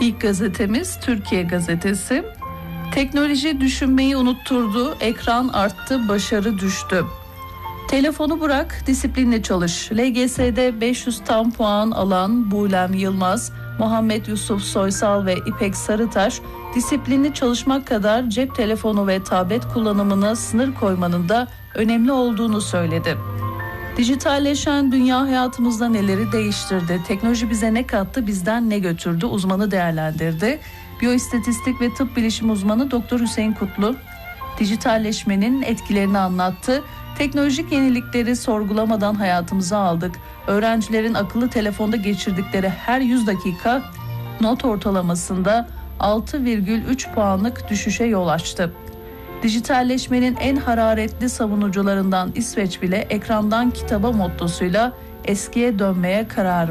İlk gazetemiz Türkiye Gazetesi. Teknoloji düşünmeyi unutturdu, ekran arttı, başarı düştü. Telefonu bırak, disiplinle çalış. LGS'de 500 tam puan alan Buğlem Yılmaz, Muhammed Yusuf Soysal ve İpek Sarıtaş, disiplinli çalışmak kadar cep telefonu ve tablet kullanımına sınır koymanın da önemli olduğunu söyledi. Dijitalleşen dünya hayatımızda neleri değiştirdi? Teknoloji bize ne kattı, bizden ne götürdü? Uzmanı değerlendirdi. Biyoistatistik ve tıp bilişim uzmanı Dr. Hüseyin Kutlu, dijitalleşmenin etkilerini anlattı. Teknolojik yenilikleri sorgulamadan hayatımıza aldık. Öğrencilerin akıllı telefonda geçirdikleri her 100 dakika not ortalamasında 6,3 puanlık düşüşe yol açtı. Dijitalleşmenin en hararetli savunucularından İsveç bile ekrandan kitaba mottosuyla eskiye dönmeye karar